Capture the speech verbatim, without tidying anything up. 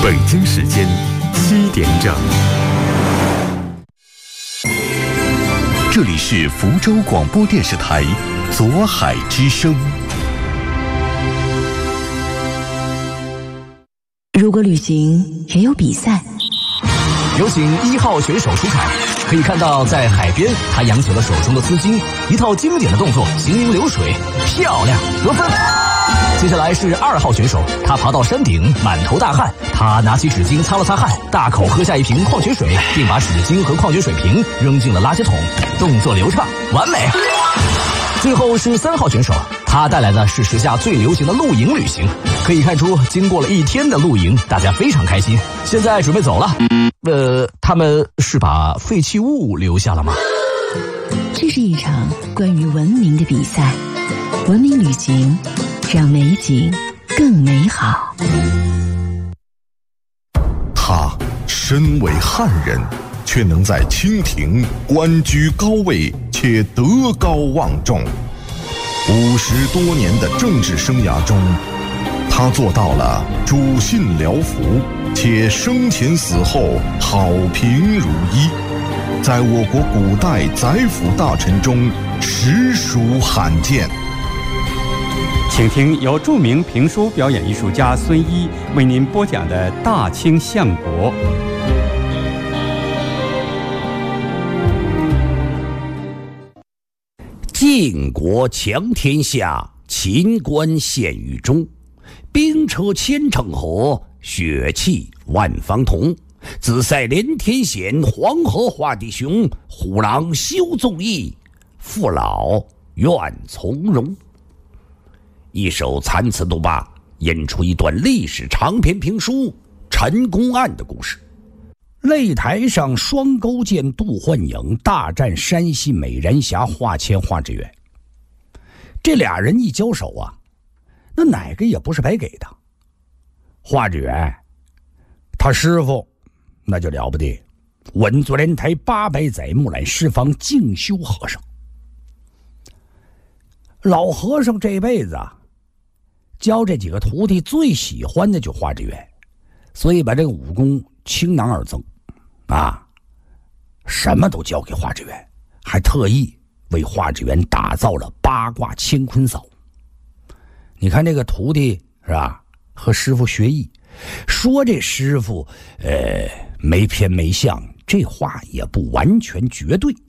北京时间七点整，这里是福州广播电视台左海之声。 如果旅行也有比赛， 有请一号选手出场。可以看到，在海边，他扬起了手中的丝巾，一套经典的动作，行云流水，漂亮，得分。接下来是二号选手，他爬到山顶，满头大汗，他拿起纸巾擦了擦汗，大口喝下一瓶矿泉水，并把纸巾和矿泉水瓶扔进了垃圾桶，动作流畅，完美。最后是三号选手，他带来的是时下最流行的露营旅行。可以看出，经过了一天的露营，大家非常开心。现在准备走了。呃，他们是把废弃物留下了吗？ 这是一场关于文明的比赛，文明旅行让美景更美好。 他身为汉人，却能在清廷官居高位且德高望重。五十多年的政治生涯中，他做到了主信僚服，且生前死后好评如一，在我国古代宰辅大臣中实属罕见。 请听由著名评书表演艺术家孙一为您播讲的《大清相国》。 晋国强天下，秦关陷于中。兵车千乘河，血气万方同。紫塞连天险，黄河化地雄。虎狼休纵义，父老愿从容。一首残词都罢，引出一段历史长篇评书《陈宫案》的故事。擂台上，双钩剑杜焕颖大战山西美人侠华谦华志远。这俩人一交手啊，那哪个也不是白给的。华志远，他师傅那就了不得，稳坐莲台八百载，木兰释放静修和尚。老和尚这辈子啊，教这几个徒弟最喜欢的就华志远，所以把这个武功倾囊而赠啊，什么都交给华志远，还特意为华志远打造了八卦乾坤扫。你看这个徒弟是吧，和师傅学艺，说这师傅呃没偏没向，这话也不完全绝对